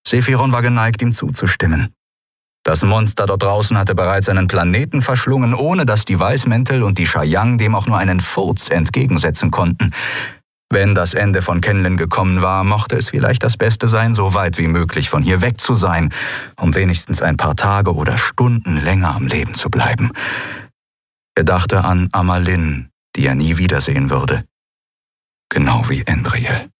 Sephiron war geneigt, ihm zuzustimmen. Das Monster dort draußen hatte bereits einen Planeten verschlungen, ohne dass die Weißmäntel und die Shayang dem auch nur einen Furz entgegensetzen konnten. Wenn das Ende von Kenlin gekommen war, mochte es vielleicht das Beste sein, so weit wie möglich von hier weg zu sein, um wenigstens ein paar Tage oder Stunden länger am Leben zu bleiben. Er dachte an Amalin, die er nie wiedersehen würde. Genau wie Endriel.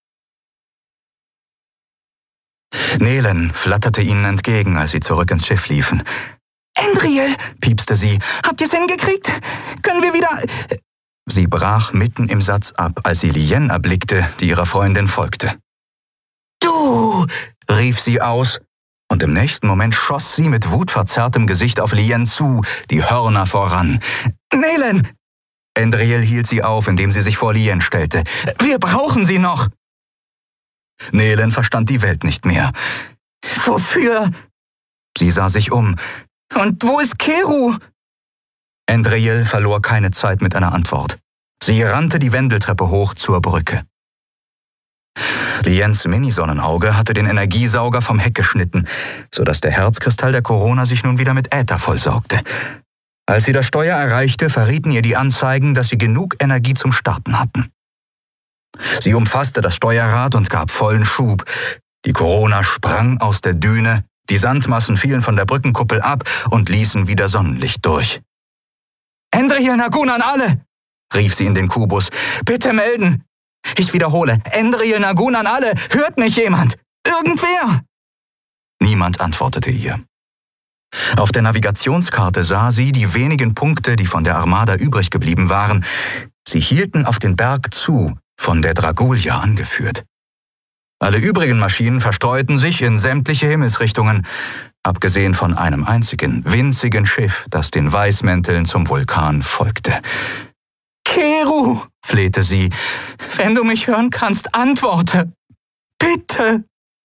Nelen flatterte ihnen entgegen, als sie zurück ins Schiff liefen. »Endriel«, piepste sie. »Habt ihr's hingekriegt? Können wir wieder...« Sie brach mitten im Satz ab, als sie Lien erblickte, die ihrer Freundin folgte. »Du«, rief sie aus, und im nächsten Moment schoss sie mit wutverzerrtem Gesicht auf Lien zu, die Hörner voran. »Nelen!« Endriel hielt sie auf, indem sie sich vor Lien stellte. »Wir brauchen sie noch!« Nelen verstand die Welt nicht mehr. »Wofür?« Sie sah sich um. »Und wo ist Keru?« Endriel verlor keine Zeit mit einer Antwort. Sie rannte die Wendeltreppe hoch zur Brücke. Liens Mini-Sonnenauge hatte den Energiesauger vom Heck geschnitten, sodass der Herzkristall der Corona sich nun wieder mit Äther vollsaugte. Als sie das Steuer erreichte, verrieten ihr die Anzeigen, dass sie genug Energie zum Starten hatten. Sie umfasste das Steuerrad und gab vollen Schub. Die Corona sprang aus der Düne, die Sandmassen fielen von der Brückenkuppel ab und ließen wieder Sonnenlicht durch. »Endriel Nagun an alle«, rief sie in den Kubus. »Bitte melden. Ich wiederhole, Endriel Nagun an alle. Hört mich jemand? Irgendwer?« Niemand antwortete ihr. Auf der Navigationskarte sah sie die wenigen Punkte, die von der Armada übrig geblieben waren. Sie hielten auf den Berg zu, von der Dragulia angeführt. Alle übrigen Maschinen verstreuten sich in sämtliche Himmelsrichtungen, abgesehen von einem einzigen, winzigen Schiff, das den Weißmänteln zum Vulkan folgte. »Keru«, flehte sie, »wenn du mich hören kannst, antworte. Bitte!«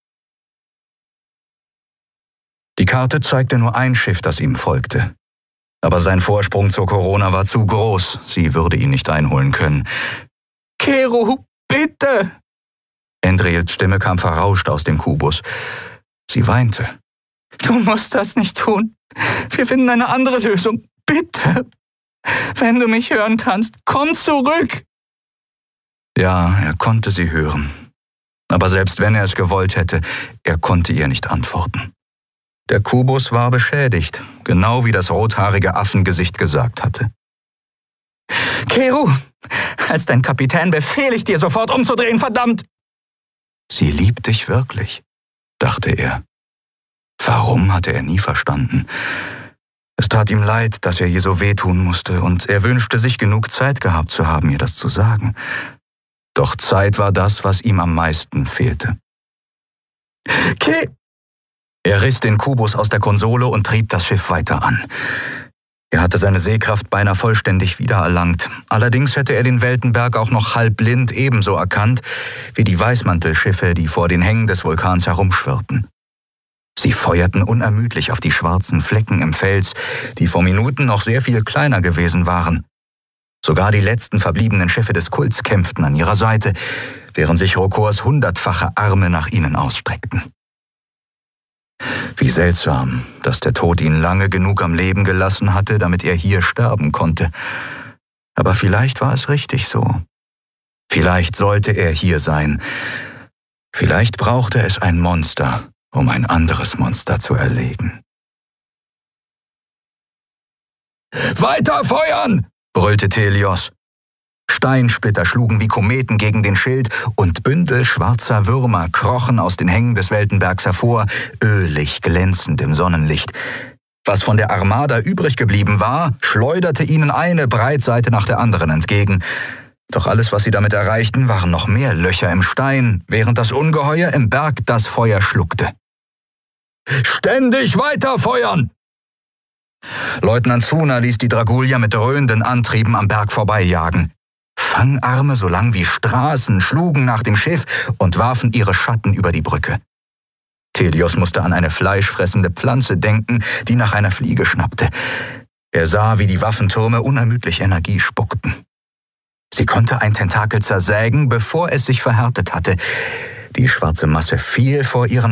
Die Karte zeigte nur ein Schiff, das ihm folgte. Aber sein Vorsprung zur Corona war zu groß, sie würde ihn nicht einholen können. »Keru, bitte!« Endriels Stimme kam verrauscht aus dem Kubus. Sie weinte. »Du musst das nicht tun. Wir finden eine andere Lösung. Bitte! Wenn du mich hören kannst, komm zurück!« Ja, er konnte sie hören. Aber selbst wenn er es gewollt hätte, er konnte ihr nicht antworten. Der Kubus war beschädigt, genau wie das rothaarige Affengesicht gesagt hatte. »Keru, als dein Kapitän befehle ich dir, sofort umzudrehen, verdammt!« Sie liebt dich wirklich, dachte er. Warum, hatte er nie verstanden. Es tat ihm leid, dass er ihr so wehtun musste, und er wünschte sich genug Zeit gehabt zu haben, ihr das zu sagen. Doch Zeit war das, was ihm am meisten fehlte. Er riss den Kubus aus der Konsole und trieb das Schiff weiter an. Er hatte seine Sehkraft beinahe vollständig wiedererlangt. Allerdings hätte er den Weltenberg auch noch halbblind ebenso erkannt wie die Weißmantelschiffe, die vor den Hängen des Vulkans herumschwirrten. Sie feuerten unermüdlich auf die schwarzen Flecken im Fels, die vor Minuten noch sehr viel kleiner gewesen waren. Sogar die letzten verbliebenen Schiffe des Kults kämpften an ihrer Seite, während sich Rokors 100-fache Arme nach ihnen ausstreckten. Wie seltsam, dass der Tod ihn lange genug am Leben gelassen hatte, damit er hier sterben konnte. Aber vielleicht war es richtig so. Vielleicht sollte er hier sein. Vielleicht brauchte es ein Monster, um ein anderes Monster zu erlegen. »Weiter feuern!« brüllte Thelios. Steinsplitter schlugen wie Kometen gegen den Schild und Bündel schwarzer Würmer krochen aus den Hängen des Weltenbergs hervor, ölig glänzend im Sonnenlicht. Was von der Armada übrig geblieben war, schleuderte ihnen eine Breitseite nach der anderen entgegen. Doch alles, was sie damit erreichten, waren noch mehr Löcher im Stein, während das Ungeheuer im Berg das Feuer schluckte. »Ständig weiter feuern!« Leutnant Zuna ließ die Dragulia mit dröhnenden Antrieben am Berg vorbeijagen. Fangarme so lang wie Straßen schlugen nach dem Schiff und warfen ihre Schatten über die Brücke. Thelios musste an eine fleischfressende Pflanze denken, die nach einer Fliege schnappte. Er sah, wie die Waffentürme unermüdlich Energie spuckten. Sie konnte ein Tentakel zersägen, bevor es sich verhärtet hatte. Die schwarze Masse fiel vor ihren